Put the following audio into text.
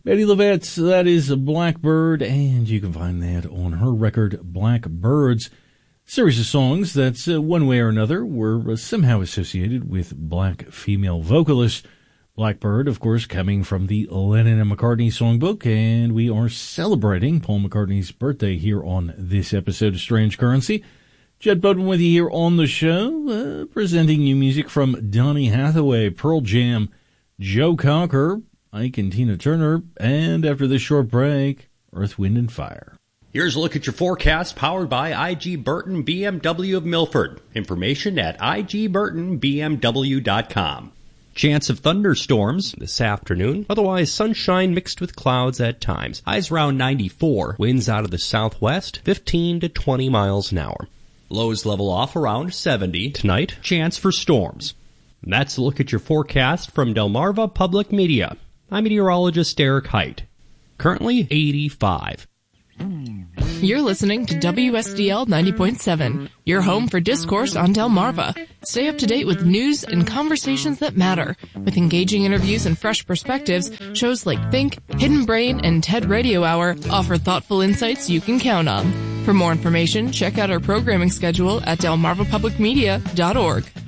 Betty LaVette, that is Blackbird, and you can find that on her record, Blackbirds. Series of songs that, one way or another, were somehow associated with black female vocalists. Blackbird, of course, coming from the Lennon and McCartney songbook, and we are celebrating Paul McCartney's birthday here on this episode of Strange Currency. Jed Bowden with you here on the show, presenting new music from Donny Hathaway, Pearl Jam, Joe Cocker, Ike and Tina Turner, and after this short break, Earth, Wind & Fire. Here's a look at your forecast powered by IG Burton BMW of Milford. Information at igburtonbmw.com. Chance of thunderstorms this afternoon. Otherwise, sunshine mixed with clouds at times. Highs around 94. Winds out of the southwest, 15 to 20 miles an hour. Lows level off around 70. Tonight, chance for storms. And that's a look at your forecast from Delmarva Public Media. I'm meteorologist Eric Height. Currently 85. You're listening to WSDL 90.7, your home for discourse on Delmarva. Stay up to date with news and conversations that matter. With engaging interviews and fresh perspectives, shows like Think, Hidden Brain, and TED Radio Hour offer thoughtful insights you can count on. For more information, check out our programming schedule at delmarvapublicmedia.org.